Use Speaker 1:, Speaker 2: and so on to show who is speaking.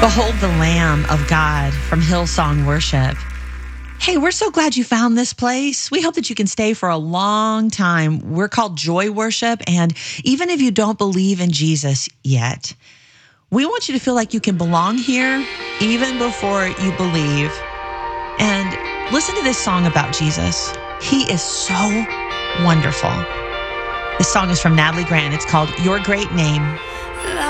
Speaker 1: Behold the Lamb of God from Hillsong Worship. Hey, we're so glad you found this place. We hope that you can stay for a long time. We're called Joy Worship, and even if you don't believe in Jesus yet, we want you to feel like you can belong here even before you believe. And listen to this song about Jesus. He is so wonderful. This song is from Natalie Grant. It's called Your Great Name.